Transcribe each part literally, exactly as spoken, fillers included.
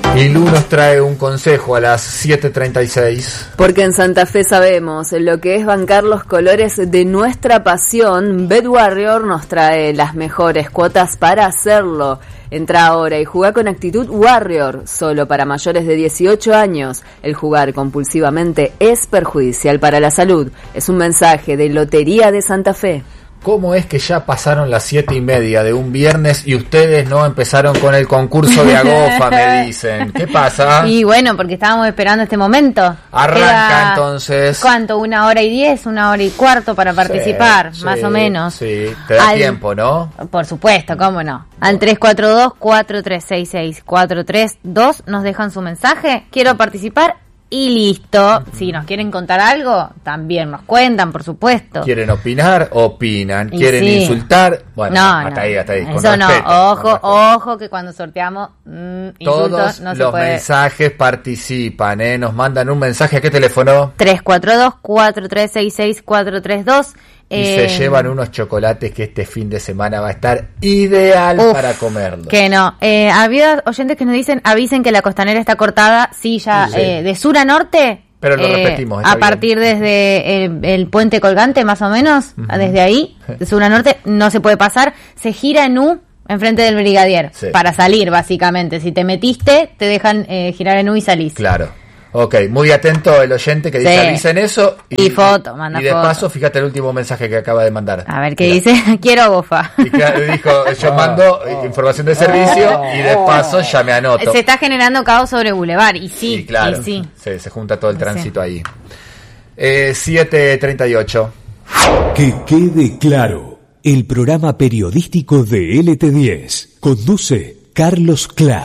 Y Lu nos trae un consejo a las siete treinta y seis. Porque en Santa Fe sabemos lo que es bancar los colores de nuestra pasión. Bet Warrior nos trae las mejores cuotas para hacerlo. Entra ahora y juega con actitud Warrior, solo para mayores de dieciocho años. El jugar compulsivamente es perjudicial para la salud. Es un mensaje de Lotería de Santa Fe. ¿Cómo es que ya pasaron las siete y media de un viernes y ustedes no empezaron con el concurso de Agofa, me dicen? ¿Qué pasa? Y bueno, porque estábamos esperando este momento. Arranca Queda, entonces. ¿Cuánto? ¿Una hora y diez? ¿Una hora y cuarto para participar? Sí, más sí, o menos. Sí, te da Al, tiempo, ¿no? Por supuesto, cómo no. Al tres cuatro dos, cuatro tres seis seis, cuatro tres dos nos dejan su mensaje. Quiero participar. Y listo, si nos quieren contar algo, también nos cuentan, por supuesto. ¿Quieren opinar? Opinan. Y ¿Quieren sí. insultar? Bueno, no, hasta no. ahí, hasta ahí. Con Eso no, respeto, ojo, ojo, que cuando sorteamos mmm, todos insultos no se los puede. mensajes participan, ¿eh? Nos mandan un mensaje. ¿A qué teléfono? tres cuatro dos, cuatro tres seis seis, cuatro tres dos. Y eh, se llevan unos chocolates que este fin de semana va a estar ideal uf, para comerlos. Que no. Eh, había oyentes que nos dicen, avisen que la costanera está cortada, sí, ya, Sí. Eh, de sur a norte. Pero lo eh, repetimos. Está a partir bien. desde el, el puente colgante, más o menos, uh-huh. desde ahí, de sur a norte, no se puede pasar. Se gira en U enfrente del Brigadier, sí. para salir, básicamente. Si te metiste, te dejan eh, girar en U y salís. Claro. Ok, muy atento el oyente que dice sí. avisen eso. Y, y foto, manda Y de foto. paso, fíjate el último mensaje que acaba de mandar. A ver qué Mira. dice, quiero bofa. Y que dijo, yo mando oh, información de servicio oh, y de paso ya me anoto. Se está generando caos sobre Boulevard, y sí, y claro, y sí. Se, se junta todo el tránsito sí. ahí. Eh, siete treinta y ocho. Que quede claro, el programa periodístico de L T diez conduce Carlos Clark.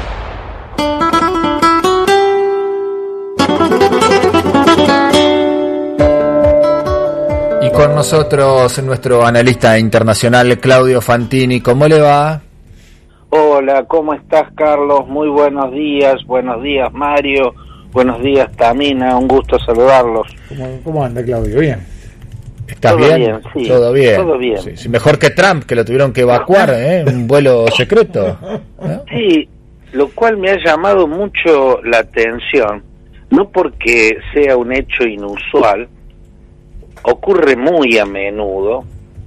Y con nosotros nuestro analista internacional Claudio Fantini. ¿Cómo le va? Hola, ¿cómo estás, Carlos? Muy buenos días. Buenos días, Mario. Buenos días, Tamina. Un gusto saludarlos. ¿Cómo, cómo anda, Claudio? ¿Bien? ¿Estás todo bien? bien sí. Todo bien. Todo bien. Sí, sí, mejor que Trump, que lo tuvieron que evacuar, ¿eh? Un vuelo secreto. ¿Eh? Sí, lo cual me ha llamado mucho la atención, no porque sea un hecho inusual, ocurre muy a menudo,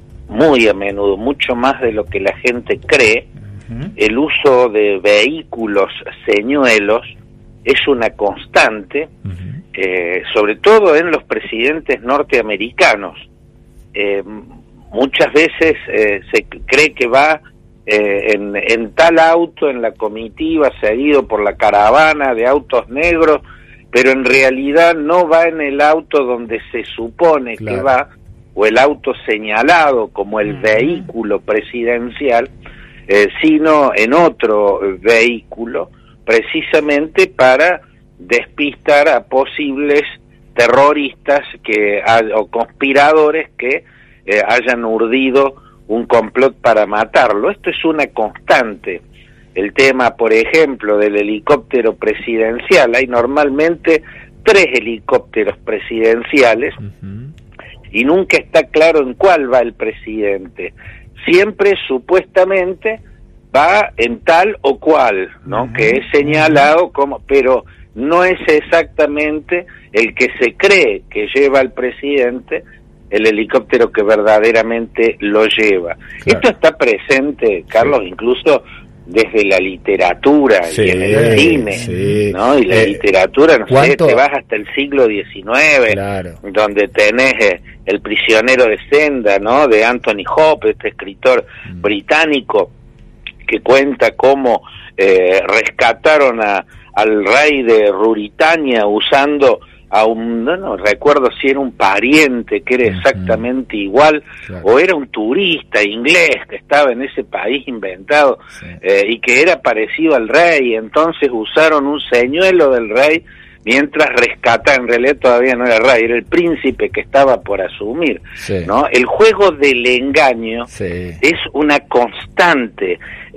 muy a menudo, mucho más de lo que la gente cree. Uh-huh. El uso de vehículos señuelos es una constante, uh-huh. eh, sobre todo en los presidentes norteamericanos. Eh, muchas veces eh, se cree que va eh, en, en tal auto, en la comitiva, seguido por la caravana de autos negros, pero en realidad no va en el auto donde se supone claro. que va, o el auto señalado como el uh-huh. vehículo presidencial, eh, sino en otro vehículo, precisamente para despistar a posibles terroristas que o conspiradores que eh, hayan urdido un complot para matarlo. Esto es una constante. El tema, por ejemplo, del helicóptero presidencial. Hay normalmente tres helicópteros presidenciales uh-huh. y nunca está claro en cuál va el presidente. Siempre, supuestamente, va en tal o cual, ¿no? Uh-huh. Que es señalado como, pero no es exactamente el que se cree que lleva al presidente el helicóptero que verdaderamente lo lleva. Claro. Esto está presente, Carlos, sí. incluso desde la literatura sí, y en el cine, sí. ¿no? Y la eh, literatura, no ¿cuánto? sé, te vas hasta el siglo diecinueve, claro. donde tenés eh, El prisionero de Senda, ¿no? De Anthony Hope, este escritor mm. británico, que cuenta cómo eh, rescataron a, al rey de Ruritania usando a un, no, no recuerdo si era un pariente que era exactamente uh-huh. igual, claro. o era un turista inglés que estaba en ese país inventado, sí. eh, y que era parecido al rey, entonces usaron un señuelo del rey mientras rescata, en realidad todavía no era el rey, era el príncipe que estaba por asumir, sí. ¿no? El juego del engaño sí. es una constante,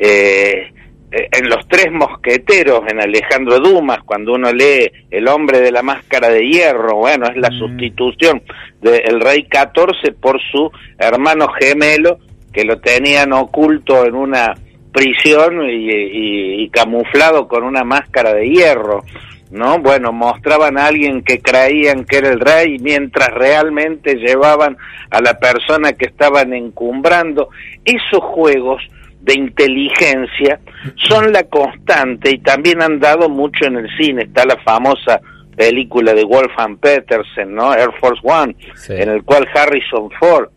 eh, en Los Tres Mosqueteros, en Alejandro Dumas, cuando uno lee El hombre de la máscara de hierro, bueno, es la mm. sustitución del rey catorce por su hermano gemelo, que lo tenían oculto en una prisión y, y, y camuflado con una máscara de hierro, ¿no? Bueno, mostraban a alguien que creían que era el rey mientras realmente llevaban a la persona que estaban encumbrando. Esos juegos de inteligencia son la constante y también han dado mucho en el cine. Está la famosa película de Wolfgang Petersen, ¿no? Air Force One, sí, en el cual Harrison Ford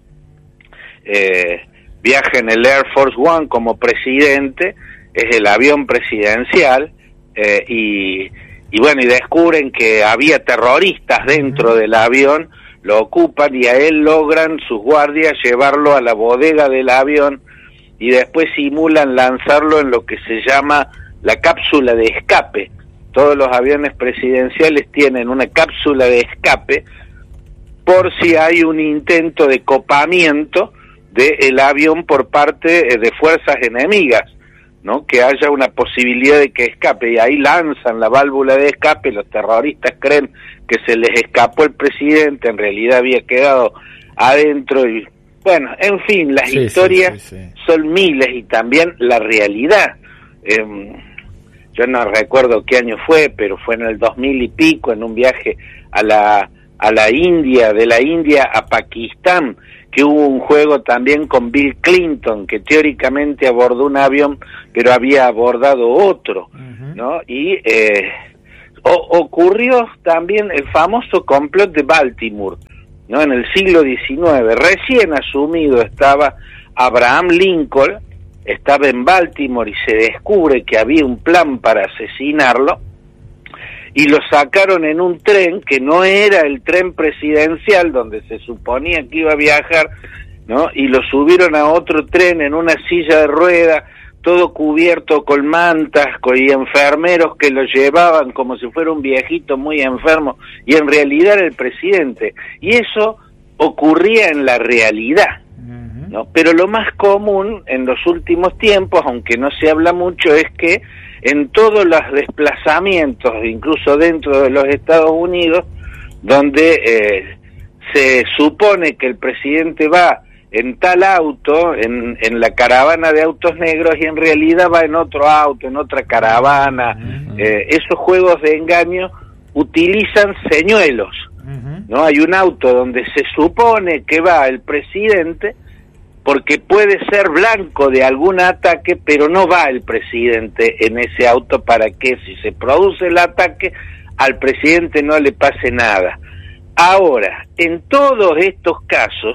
eh, viaja en el Air Force One como presidente, es el avión presidencial, eh, y, y bueno, y descubren que había terroristas dentro del avión, lo ocupan y a él logran sus guardias llevarlo a la bodega del avión y después simulan lanzarlo en lo que se llama la cápsula de escape. Todos los aviones presidenciales tienen una cápsula de escape por si hay un intento de copamiento del avión por parte de fuerzas enemigas, ¿no? Que haya una posibilidad de que escape, y ahí lanzan la válvula de escape. Los terroristas creen que se les escapó el presidente, en realidad había quedado adentro, y bueno, en fin, las sí, historias sí, sí, sí. son miles, y también la realidad. Eh, yo no recuerdo qué año fue, pero fue en el dos mil y pico, en un viaje a la a la India, de la India a Pakistán, que hubo un juego también con Bill Clinton, que teóricamente abordó un avión, pero había abordado otro, uh-huh. ¿no? Y eh, o, ocurrió también el famoso complot de Baltimore, ¿no? En el siglo diecinueve, recién asumido estaba Abraham Lincoln, estaba en Baltimore y se descubre que había un plan para asesinarlo, y lo sacaron en un tren que no era el tren presidencial donde se suponía que iba a viajar, ¿no? Y lo subieron a otro tren en una silla de rueda, todo cubierto con mantas y enfermeros que lo llevaban como si fuera un viejito muy enfermo, y en realidad era el presidente. Y eso ocurría en la realidad, ¿no? Pero lo más común en los últimos tiempos, aunque no se habla mucho, es que en todos los desplazamientos, incluso dentro de los Estados Unidos, donde eh, se supone que el presidente va en tal auto, en, en la caravana de autos negros, y en realidad va en otro auto, en otra caravana. Uh-huh. Eh, esos juegos de engaño utilizan señuelos, uh-huh. ¿no? Hay un auto donde se supone que va el presidente, porque puede ser blanco de algún ataque, pero no va el presidente en ese auto para que, si se produce el ataque, al presidente no le pase nada. Ahora, en todos estos casos,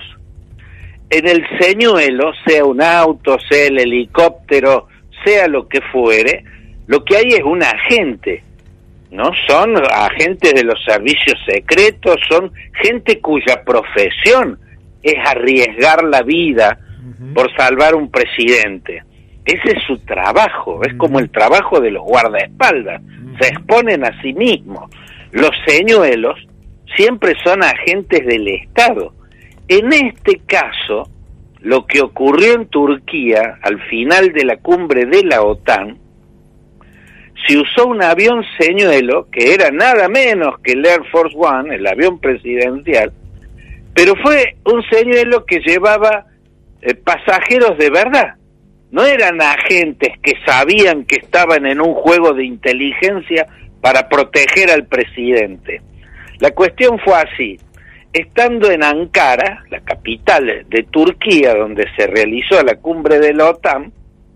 en el señuelo, sea un auto, sea el helicóptero, sea lo que fuere, lo que hay es un agente, ¿no? Son agentes de los servicios secretos, son gente cuya profesión es arriesgar la vida uh-huh. por salvar un presidente. Ese es su trabajo, es uh-huh. como el trabajo de los guardaespaldas, uh-huh. se exponen a sí mismos. Los señuelos siempre son agentes del Estado. En este caso, lo que ocurrió en Turquía, al final de la cumbre de la OTAN, se usó un avión señuelo, que era nada menos que el Air Force One, el avión presidencial, pero fue un señuelo que llevaba eh, pasajeros de verdad. No eran agentes que sabían que estaban en un juego de inteligencia para proteger al presidente. La cuestión fue así. Estando en Ankara, la capital de Turquía, donde se realizó la cumbre de la OTAN,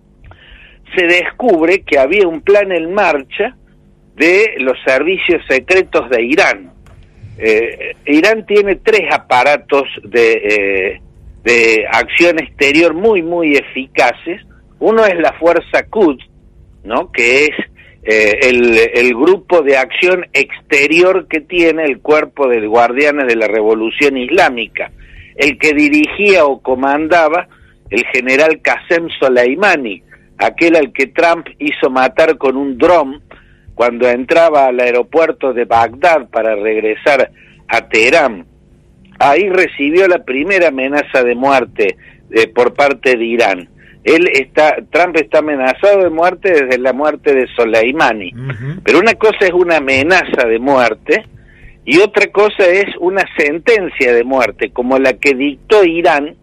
se descubre que había un plan en marcha de los servicios secretos de Irán. Eh, Irán tiene tres aparatos de, eh, de acción exterior muy, muy eficaces. Uno es la Fuerza Quds, ¿no? Que es eh, el, el grupo de acción exterior que tiene el Cuerpo de Guardianes de la Revolución Islámica, el que dirigía o comandaba el general Qasem Soleimani, aquel al que Trump hizo matar con un dron cuando entraba al aeropuerto de Bagdad para regresar a Teherán. Ahí recibió la primera amenaza de muerte eh, por parte de Irán. Él está, Trump está amenazado de muerte desde la muerte de Soleimani. Uh-huh. Pero una cosa es una amenaza de muerte y otra cosa es una sentencia de muerte, como la que dictó Irán,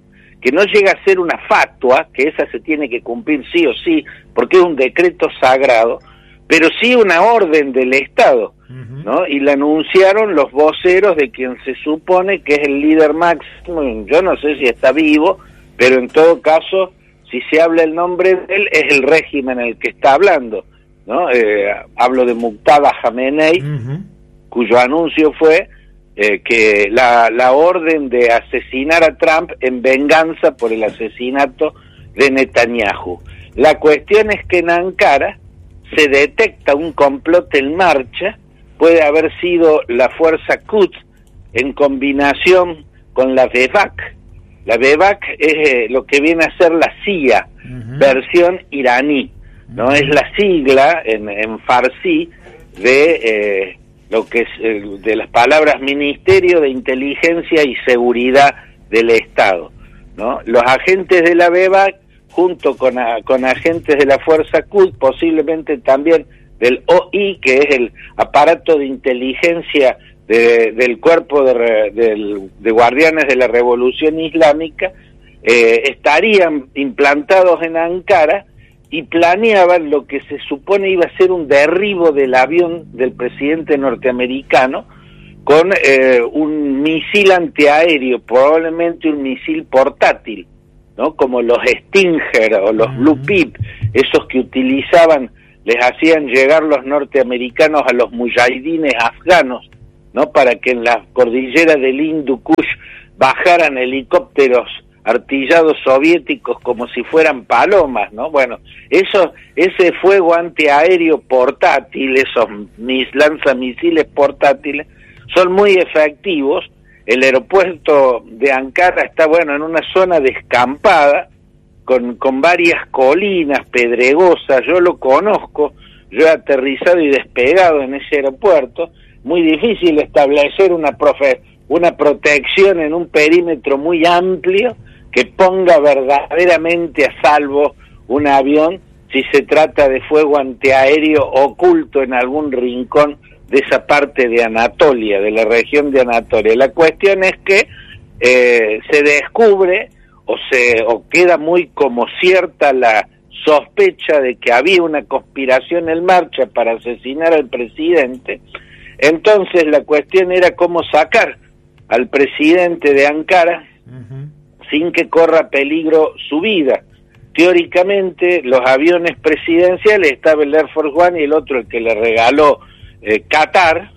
que no llega a ser una fatua, que esa se tiene que cumplir sí o sí, porque es un decreto sagrado, pero sí una orden del Estado, uh-huh. ¿no? Y la anunciaron los voceros de quien se supone que es el líder máximo, yo no sé si está vivo, pero en todo caso, si se habla el nombre de él, es el régimen el que está hablando, ¿no? Eh, hablo de Muqtada Jamenei, uh-huh. cuyo anuncio fue eh, que la, la orden de asesinar a Trump en venganza por el asesinato de Netanyahu. La cuestión es que en Ankara se detecta un complot en marcha, puede haber sido la fuerza Quds en combinación con la VEVAC. La VEVAC es eh, lo que viene a ser la C I A, uh-huh. versión iraní, ¿no? Uh-huh. Es la sigla en, en farsi de eh, lo que es eh, de las palabras Ministerio de Inteligencia y Seguridad del Estado, ¿no? Los agentes de la VEVAC junto con, a, con agentes de la Fuerza Quds, posiblemente también del O I, que es el aparato de inteligencia de, del cuerpo de, de, de guardianes de la Revolución Islámica, eh, estarían implantados en Ankara y planeaban lo que se supone iba a ser un derribo del avión del presidente norteamericano con eh, un misil antiaéreo, probablemente un misil portátil, ¿no? Como los Stinger o los uh-huh. Blue Pip, esos que utilizaban, les hacían llegar los norteamericanos a los mujahidines afganos, ¿no? Para que en las cordilleras del Hindu Kush bajaran helicópteros artillados soviéticos como si fueran palomas, ¿no? Bueno, eso, ese fuego antiaéreo portátil, esos mis lanzamisiles portátiles, son muy efectivos. El aeropuerto de Ankara está, bueno, en una zona descampada, con, con varias colinas pedregosas. Yo lo conozco, yo he aterrizado y despegado en ese aeropuerto. Muy difícil establecer una, profe, una protección en un perímetro muy amplio que ponga verdaderamente a salvo un avión si se trata de fuego antiaéreo oculto en algún rincón de esa parte de Anatolia, de la región de Anatolia. La cuestión es que eh, se descubre o se o queda muy como cierta la sospecha de que había una conspiración en marcha para asesinar al presidente. Entonces la cuestión era cómo sacar al presidente de Ankara uh-huh. sin que corra peligro su vida. Teóricamente los aviones presidenciales, estaba el Air Force One y el otro el que le regaló Eh, Qatar.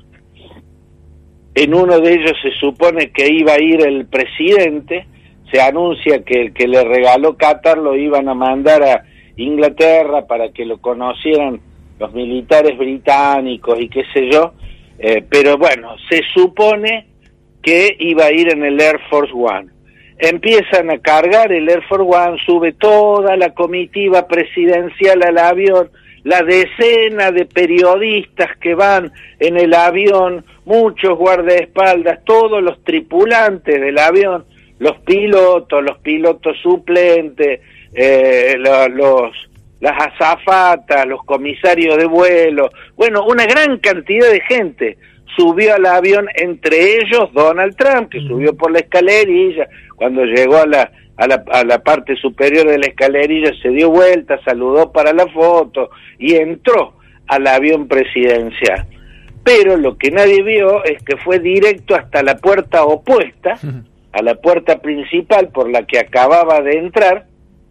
En uno de ellos se supone que iba a ir el presidente, se anuncia que el que le regaló Qatar lo iban a mandar a Inglaterra para que lo conocieran los militares británicos y qué sé yo, eh, pero bueno, se supone que iba a ir en el Air Force One. Empiezan a cargar el Air Force One, sube toda la comitiva presidencial al avión, la decena de periodistas que van en el avión, muchos guardaespaldas, todos los tripulantes del avión, los pilotos, los pilotos suplentes, eh, los, los las azafatas, los comisarios de vuelo, bueno, una gran cantidad de gente subió al avión, entre ellos Donald Trump, que subió por la escalerilla, cuando llegó a la A la, a la parte superior de la escalerilla se dio vuelta, saludó para la foto y entró al avión presidencial. Pero lo que nadie vio es que fue directo hasta la puerta opuesta, a la puerta principal por la que acababa de entrar,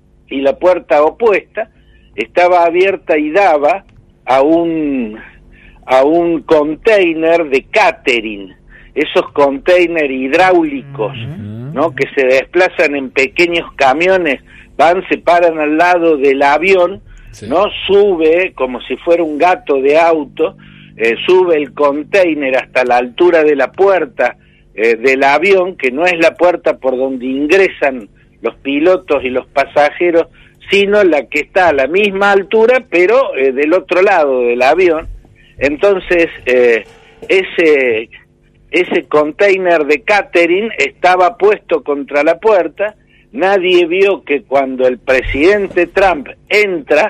y la puerta opuesta estaba abierta y daba a un, a un container de catering, esos containers hidráulicos, uh-huh. ¿no? Que se desplazan en pequeños camiones, van, se paran al lado del avión, sí. ¿no? Sube como si fuera un gato de auto, eh, sube el container hasta la altura de la puerta eh, del avión, que no es la puerta por donde ingresan los pilotos y los pasajeros, sino la que está a la misma altura, pero eh, del otro lado del avión. Entonces, eh, ese... Ese container de catering estaba puesto contra la puerta, nadie vio que cuando el presidente Trump entra,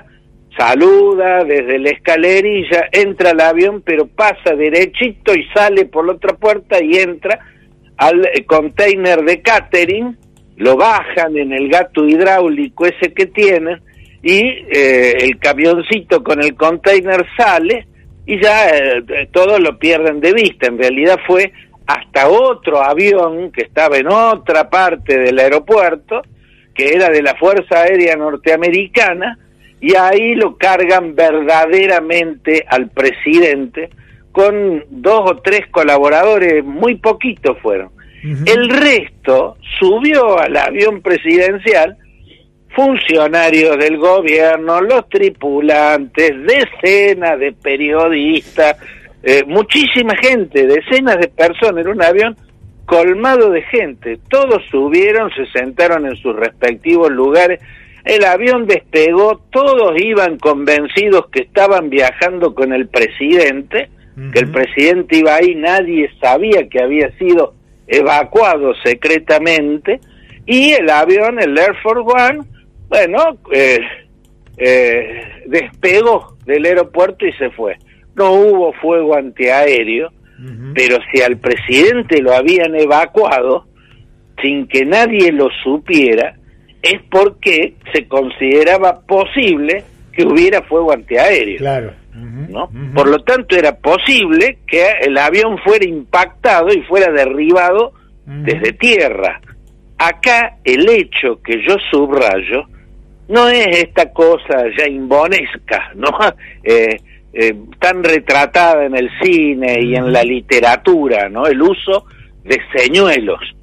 saluda desde la escalerilla, entra al avión, pero pasa derechito y sale por la otra puerta y entra al container de catering, lo bajan en el gato hidráulico ese que tienen, y eh, el camioncito con el container sale, y ya eh, todos lo pierden de vista. En realidad fue hasta otro avión que estaba en otra parte del aeropuerto, que era de la Fuerza Aérea Norteamericana, y ahí lo cargan verdaderamente al presidente, con dos o tres colaboradores, muy poquitos fueron. Uh-huh. El resto subió al avión presidencial funcionarios del gobierno, los tripulantes, decenas de periodistas, eh, muchísima gente, decenas de personas, era un avión colmado de gente. Todos subieron, se sentaron en sus respectivos lugares, el avión despegó, todos iban convencidos que estaban viajando con el presidente, uh-huh. que el presidente iba ahí, nadie sabía que había sido evacuado secretamente, y el avión, el Air Force One, bueno, eh, eh, despegó del aeropuerto y se fue. No hubo fuego antiaéreo, uh-huh. pero si al presidente lo habían evacuado sin que nadie lo supiera, es porque se consideraba posible que hubiera fuego antiaéreo. Claro. Uh-huh. ¿No? Uh-huh. Por lo tanto, era posible que el avión fuera impactado y fuera derribado uh-huh. desde tierra. Acá el hecho que yo subrayo no es esta cosa ya imbonesca, ¿no? Eh, eh, tan retratada en el cine y en la literatura, ¿no? El uso de señuelos.